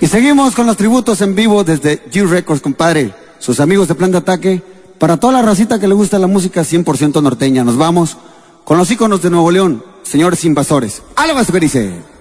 Y seguimos con los tributos en vivo desde G Records, compadre. Sus amigos de Plan de Ataque. Para toda la racita que le gusta la música 100% norteña. Nos vamos con los íconos de Nuevo León, señores invasores. ¡Álvaro Berice!